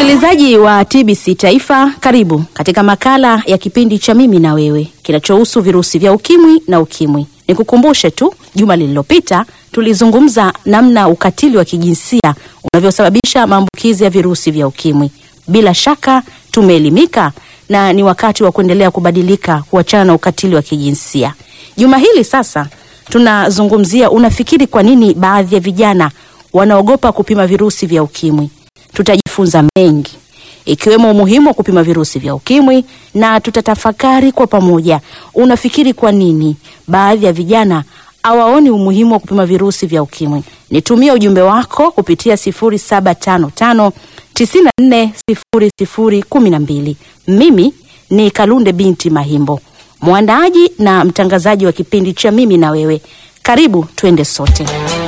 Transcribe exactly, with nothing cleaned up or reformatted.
Msikilizaji wa T B C Taifa, karibu katika makala ya kipindi cha Mimi na Wewe kinachohusu virusi vya ukimwi na ukimwi. Nikukumbushe tu, juma lililopita tulizungumza namna ukatili wa kijinsia unavyosababisha maambukizi ya virusi vya ukimwi. Bila shaka tumeelimika na ni wakati wa kuendelea kubadilika, kuachana na ukatili wa kijinsia. Juma hili sasa tunazungumzia, unafikiri kwa nini baadhi ya vijana wanaogopa kupima virusi vya ukimwi? Tutajifunza mengi ikiwemo umuhimu wa kupima virusi vya ukimwi na tutatafakari kwa pamoja, unafikiri kwa nini baadhi ya vijana hawaoni umuhimu wa kupima virusi vya ukimwi? Nitumie ujumbe wako kupitia sifuri saba tano tano tisa nne sifuri sifuri kumi mbili. Mimi ni Kalunde binti Mahimbo, mwandaaji na mtangazaji wa kipindi cha Mimi na Wewe. Karibu tuende sote.